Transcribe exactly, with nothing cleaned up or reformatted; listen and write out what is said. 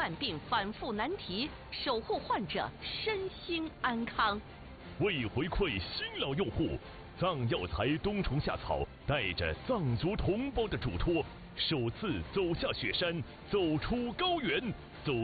慢病反复难题，守护患者身心安康。 为回馈新老用户，藏药材冬虫夏草带着藏族同胞的嘱托，首次走下雪山，走出高原，走